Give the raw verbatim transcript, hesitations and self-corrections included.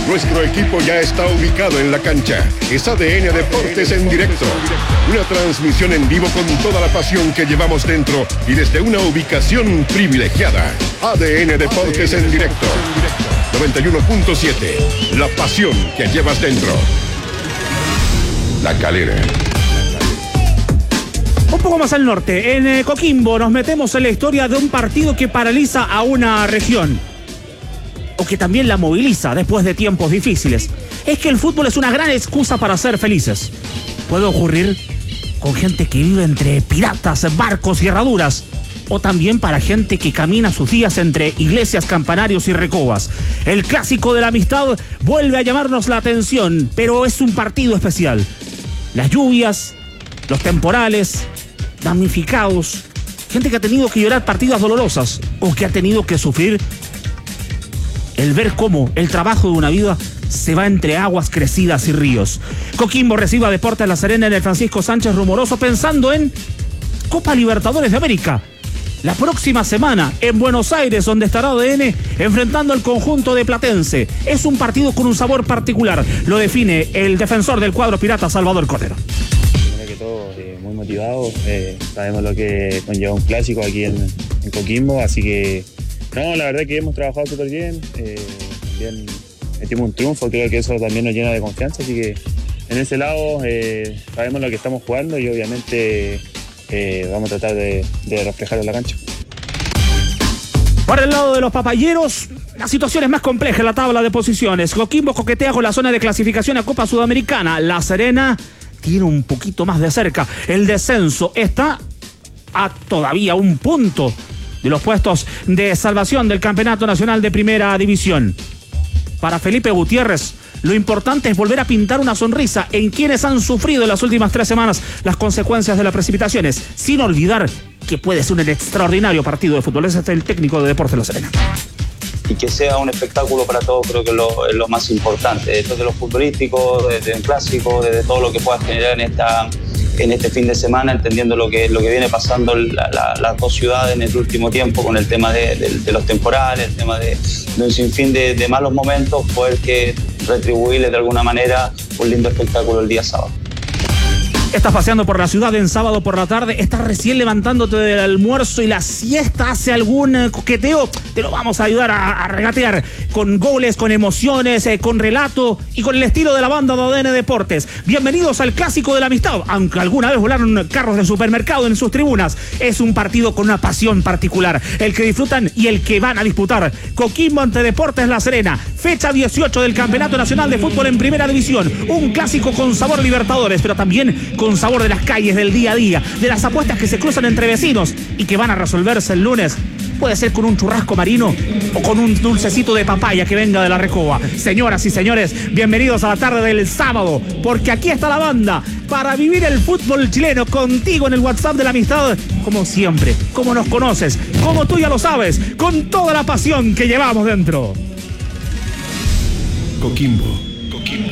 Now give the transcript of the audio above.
Nuestro equipo ya está ubicado en la cancha. Es A D N Deportes en directo. Una transmisión en vivo con toda la pasión que llevamos dentro y desde una ubicación privilegiada. A D N Deportes en directo. noventa y uno punto siete. La pasión que llevas dentro. La Calera. Un poco más al norte, en eh, Coquimbo, nos metemos en la historia de un partido que paraliza a una región. O que también la moviliza después de tiempos difíciles. Es que el fútbol es una gran excusa para ser felices. Puede ocurrir con gente que vive entre piratas, barcos y herraduras. O también para gente que camina sus días entre iglesias, campanarios y recobas. El clásico de la amistad vuelve a llamarnos la atención, pero es un partido especial. Las lluvias, los temporales, damnificados, gente que ha tenido que llorar partidas dolorosas o que ha tenido que sufrir el ver cómo el trabajo de una vida se va entre aguas crecidas y ríos. Coquimbo recibe a Deportes La Serena en el Francisco Sánchez Rumoroso pensando en Copa Libertadores de América. La próxima semana en Buenos Aires, donde estará A D N enfrentando al conjunto de Platense. Es un partido con un sabor particular. Lo define el defensor del cuadro pirata, Salvador Cotero. Primero que todo, eh, muy motivado. Eh, sabemos lo que conlleva un clásico aquí en, en Coquimbo, así que no, la verdad que hemos trabajado súper bien. Eh, bien metimos un triunfo, creo que eso también nos llena de confianza, así que en ese lado eh, sabemos lo que estamos jugando y obviamente eh, vamos a tratar de, de reflejarlo en la cancha. Por el lado de los papayeros, la situación es más compleja en la tabla de posiciones. Coquimbo coquetea con la zona de clasificación a Copa Sudamericana. La Serena tiene un poquito más de cerca. El descenso está a todavía un punto de los puestos de salvación del Campeonato Nacional de Primera División. Para Felipe Gutiérrez, lo importante es volver a pintar una sonrisa en quienes han sufrido en las últimas tres semanas las consecuencias de las precipitaciones, sin olvidar que puede ser un extraordinario partido de fútbol. Ese es el técnico de Deportes La Serena. Y que sea un espectáculo para todos, creo que es lo, es lo más importante. Esto de lo futbolístico, desde un clásico, desde todo lo que pueda generar en esta... en este fin de semana, entendiendo lo que, lo que viene pasando la, la, las dos ciudades en el último tiempo con el tema de, de, de los temporales, el tema de, de un sinfín de, de malos momentos, poder que retribuirles de alguna manera un lindo espectáculo el día sábado. Estás paseando por la ciudad en sábado por la tarde, estás recién levantándote del almuerzo y la siesta hace algún coqueteo, te lo vamos a ayudar a, a regatear con goles, con emociones, eh, con relato y con el estilo de la banda de A D N Deportes. Bienvenidos al Clásico de la Amistad, aunque alguna vez volaron carros de supermercado en sus tribunas. Es un partido con una pasión particular, el que disfrutan y el que van a disputar. Coquimbo ante Deportes La Serena, fecha dieciocho del Campeonato Nacional de Fútbol en Primera División. Un clásico con sabor Libertadores, pero también con sabor de las calles, del día a día, de las apuestas que se cruzan entre vecinos y que van a resolverse el lunes. Puede ser con un churrasco marino o con un dulcecito de papaya que venga de la Recoba. Señoras y señores, bienvenidos a la tarde del sábado, porque aquí está la banda para vivir el fútbol chileno contigo en el WhatsApp de la amistad, como siempre, como nos conoces, como tú ya lo sabes, con toda la pasión que llevamos dentro. Coquimbo.